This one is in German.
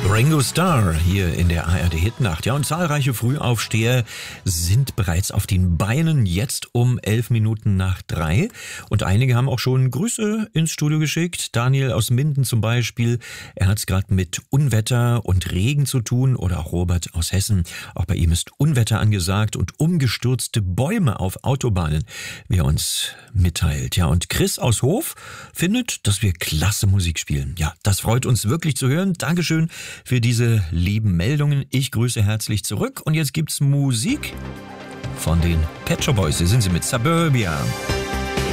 Ringo Starr hier in der ARD-Hitnacht. Ja, und zahlreiche Frühaufsteher sind bereits auf den Beinen, jetzt um 11 Minuten nach 3. Und einige haben auch schon Grüße ins Studio geschickt. Daniel aus Minden zum Beispiel. Er hat es gerade mit Unwetter und Regen zu tun. Oder auch Robert aus Hessen. Auch bei ihm ist Unwetter angesagt und umgestürzte Bäume auf Autobahnen, wie er uns mitteilt. Ja, und Chris aus Hof findet, dass wir klasse Musik spielen. Ja, das freut uns wirklich zu hören. Dankeschön für diese lieben Meldungen. Ich grüße herzlich zurück und jetzt gibt's Musik von den Pet Shop Boys. Hier sind sie mit Suburbia.